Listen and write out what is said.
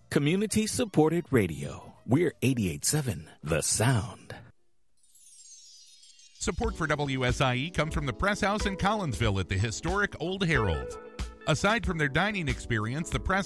Community supported radio. We're 88.7 The Sound. Support for WSIE comes from the Press House in Collinsville at the historic Old Herald. Aside from their dining experience, the Press